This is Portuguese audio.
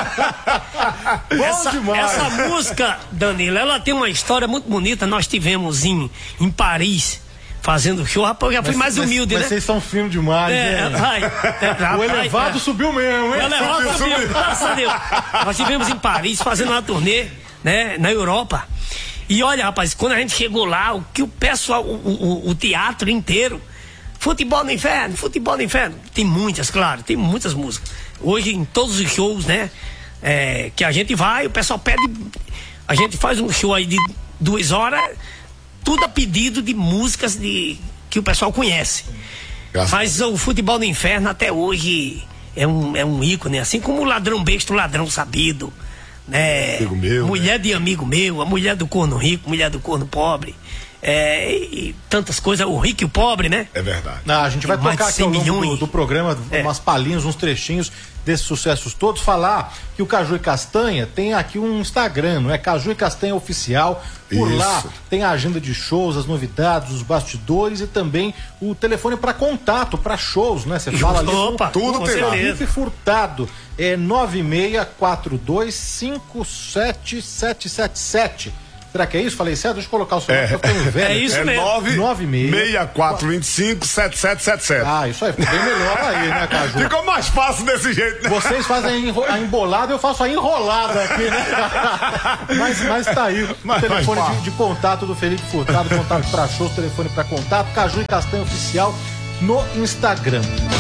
Essa música, Danilo, ela tem uma história muito bonita. Nós tivemos em Paris fazendo show, rapaz, eu já fui mais humilde, né? Vocês são fino demais, o elevado subiu mesmo, hein? O elevado subiu, graças a Deus. Nós tivemos em Paris fazendo uma turnê, né, na Europa. E olha, rapaz, quando a gente chegou lá, o que o pessoal, o teatro inteiro, futebol no inferno, tem muitas, claro, tem muitas músicas. Hoje, em todos os shows, né, que a gente vai, o pessoal pede, a gente faz um show aí de 2 horas, tudo a pedido de músicas que o pessoal conhece. Mas o futebol no inferno, até hoje, é um ícone, assim como o ladrão besta, o ladrão sabido, né? Mulher de amigo meu, a mulher do corno rico, mulher do corno pobre, e tantas coisas, o rico e o pobre, né? É verdade. A gente vai tocar aqui ao longo do programa umas palhinhas, uns trechinhos desses sucessos todos, falar que o Caju e Castanha tem aqui um Instagram, não é? Caju e Castanha Oficial. Por lá tem a agenda de shows, as novidades, os bastidores e também o telefone para contato, para shows, né? Você fala ali. Opa, tudo tem lá. Felipe Furtado, 9642577777. Será que é isso? Falei certo? Deixa eu colocar o celular. É isso mesmo. 964257777. Ah, isso aí, ficou bem melhor aí, né, Caju? Ficou mais fácil desse jeito, né? Vocês fazem a embolada, eu faço a enrolada aqui, né? mas tá aí. O telefone de contato do Felipe Furtado, contato pra shows, telefone pra contato, Caju e Castanha Oficial no Instagram.